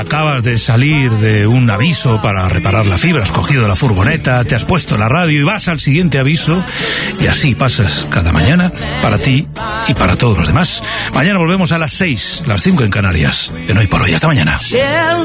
Acabas de salir de un aviso para reparar la fibra, has cogido la furgoneta, te has puesto la radio y vas al siguiente aviso, y así pasas cada mañana para ti y para todos los demás. Mañana volvemos a las 6, las 5 en Canarias. En Hoy por Hoy. Hasta mañana.